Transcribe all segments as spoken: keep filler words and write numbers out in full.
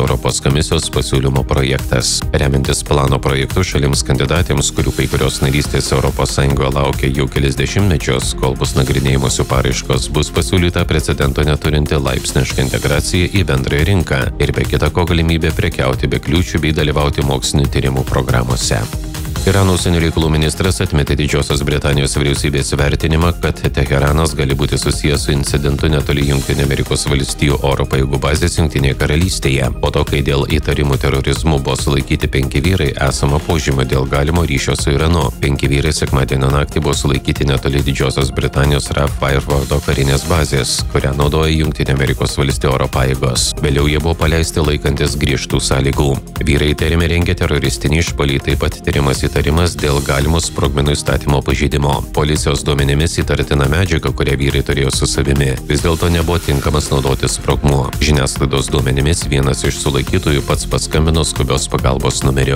Europos komisijos pasiūlymo projektas. Remiantis plano projektu šalims kandidatėms, kurių kai kurios narystės Europos Sąjungoje laukia jau kelis dešimtmečius, kol bus nagrinėjamos jų paraiškos, bus pasiūlyta precedento neturinti laipsniška integracija į bendrąją rinką ir be kita ko galimybė prekiauti be kliūčių bei dalyvauti mokslinių tyrimų programuose. Irano užsienio reikalų ministras atmetė Didžiosios Britanijos vyriausybės vertinimą, kad Teheranas gali būti susijęs su incidentu netoli Jungtinių Amerikos valstijų oro pajėgų bazės Jungtinėje karalystėje. Po to, kai dėl įtarimų terorizmu buvo sulaikyti penki vyrai, esama požymių dėl galimo ryšio su Iranu. Penki vyrai sekmadienio naktį buvo sulaikyti netoli Didžiosios Britanijos R A F Firefordo karinės bazės, kurią naudoja Jungtinių Amerikos valstijų oro pajėgos. Vėliau jie buvo paleisti laikantis griežtų sąlygų. Vyrai įtariami rengė teroristinį išpuolį, taip pat tyrimas į Įtarimas dėl galimo sprogmenų įstatymo pažeidimo. Policijos duomenimis įtartina medžiaga, kurią vyrai turėjo su savimi, vis dėlto nebuvo tinkamas naudoti sprogmuo. Žiniasklaidos duomenimis vienas iš sulaikytųjų pats paskambino skubios pagalbos numeriu.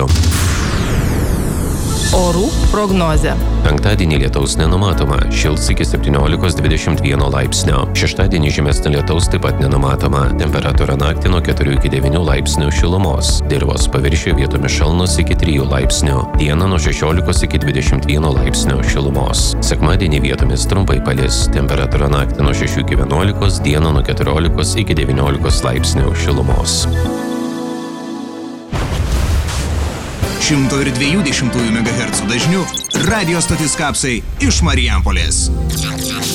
Orų prognozė. Penktadienį lietaus nenumatoma, šils iki septyniolikos dvidešimt vieno laipsnio. Šeštadienį žymesnio lietaus taip pat nenumatoma, temperatūra naktį nuo keturių iki devynių laipsnių šilumos. Dirvos paviršiuje vietomis šalnos iki trijų laipsnių, dieną nuo šešiolikos iki dvidešimt vieno laipsnio šilumos. Sekmadienį vietomis trumpai palis, temperatūra naktį nuo šešių iki vienuolikos, dieną nuo keturiolikos iki devyniolikos laipsnių šilumos. šimto dviejų dešimtųjų megahercų dažniu radijo stotis Kapsai iš Marijampolės.